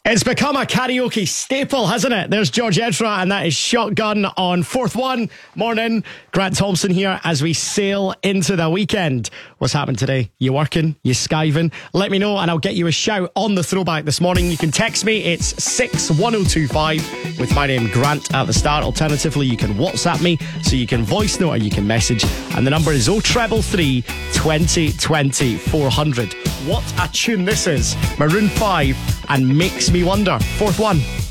It's become a karaoke staple, hasn't it? There's George Ezra, and that is Shotgun on Fourth One. Morning, Grant Thompson here as we sail into the weekend. What's happening today? You working? You skiving? Let me know and I'll get you a shout on the throwback this morning. You can text me, it's 61025 with my name Grant at the start. Alternatively, you can WhatsApp me, so you can voice note or you can message, and the number is 0333 2020 400. What a tune this is. Maroon 5 and Makes Me Wonder. Fourth One.